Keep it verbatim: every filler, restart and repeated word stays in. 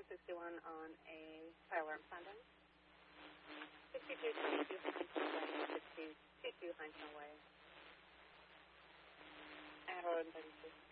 ten sixty-one on a fire alarm Sunday. sixty-two twenty-two Heinzman Way, sixty-two twenty-two Heinzman Way. And eleven thirty-two.